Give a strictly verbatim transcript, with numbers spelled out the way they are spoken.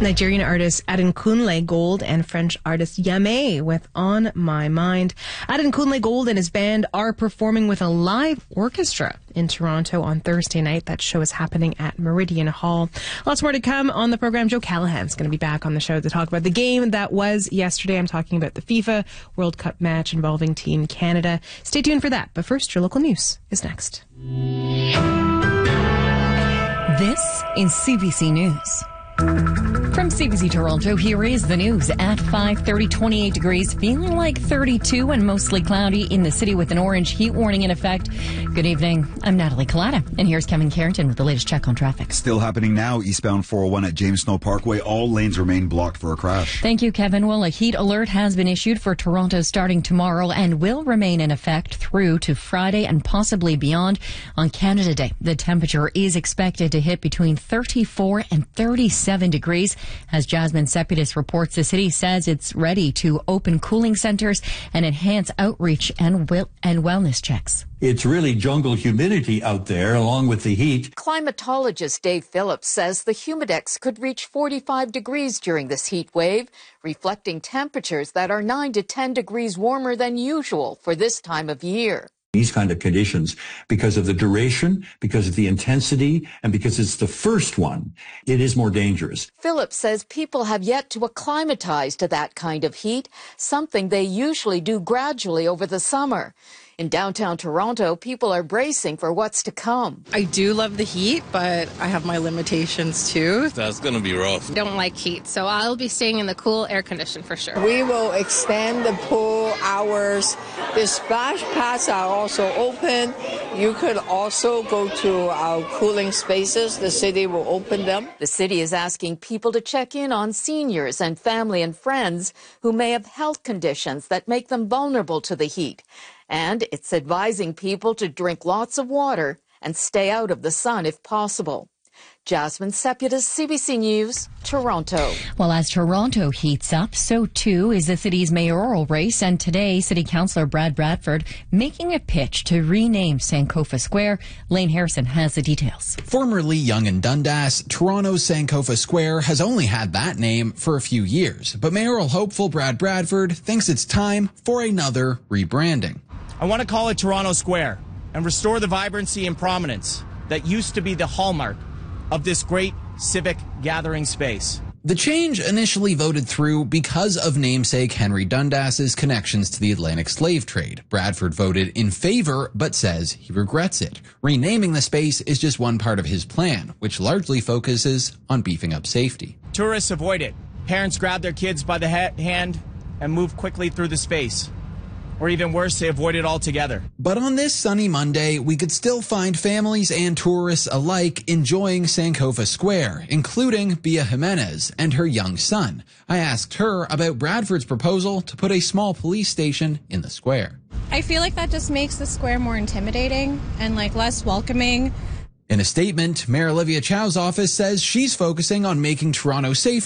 Nigerian artist Adekunle Gold and French artist Yame with On My Mind. Adekunle Gold and his band are performing with a live orchestra in Toronto on Thursday night. That show is happening at Meridian Hall. Lots more to come on the program. Joe Callahan's going to be back on the show to talk about the game that was yesterday. I'm talking about the FIFA World Cup match involving Team Canada. Stay tuned for that. But first, your local news is next. This is C B C News. From C B C Toronto, here is the news at five thirty, twenty-eight degrees, feeling like thirty-two and mostly cloudy in the city with an orange heat warning in effect. Good evening. I'm Natalie Collada, and here's Kevin Carrington with the latest check on traffic. Still happening now, eastbound four oh one at James Snow Parkway. All lanes remain blocked for a crash. Thank you, Kevin. Well, a heat alert has been issued for Toronto starting tomorrow and will remain in effect through to Friday and possibly beyond. On Canada Day, the temperature is expected to hit between thirty-four and thirty-seven degrees. As Jasmine Sepidus reports, the city says it's ready to open cooling centers and enhance outreach and will and wellness checks. It's really jungle humidity out there along with the heat. Climatologist Dave Phillips says the humidex could reach forty-five degrees during this heat wave, reflecting temperatures that are nine to ten degrees warmer than usual for this time of year. These kind of conditions, because of the duration, because of the intensity, and because it's the first one, it is more dangerous. Phillips says people have yet to acclimatize to that kind of heat, something they usually do gradually over the summer. In downtown Toronto, people are bracing for what's to come. I do love the heat, but I have my limitations too. That's going to be rough. Don't like heat, so I'll be staying in the cool air condition for sure. We will extend the pool hours. The splash pads are also open. You could also go to our cooling spaces. The city will open them. The city is asking people to check in on seniors and family and friends who may have health conditions that make them vulnerable to the heat. And it's advising people to drink lots of water and stay out of the sun if possible. Jasmine Sepidus, C B C News, Toronto. Well, as Toronto heats up, so too is the city's mayoral race. And today, City Councillor Brad Bradford making a pitch to rename Sankofa Square. Lane Harrison has the details. Formerly Yonge and Dundas, Toronto's Sankofa Square has only had that name for a few years. But mayoral hopeful Brad Bradford thinks it's time for another rebranding. I want to call it Toronto Square and restore the vibrancy and prominence that used to be the hallmark of this great civic gathering space. The change initially voted through because of namesake Henry Dundas's connections to the Atlantic slave trade. Bradford voted in favor, but says he regrets it. Renaming the space is just one part of his plan, which largely focuses on beefing up safety. Tourists avoid it. Parents grab their kids by the ha- hand and move quickly through the space. Or even worse, they avoid it altogether. But on this sunny Monday, we could still find families and tourists alike enjoying Sankofa Square, including Bia Jimenez and her young son. I asked her about Bradford's proposal to put a small police station in the square. I feel like that just makes the square more intimidating and like less welcoming. In a statement, Mayor Olivia Chow's office says she's focusing on making Toronto safer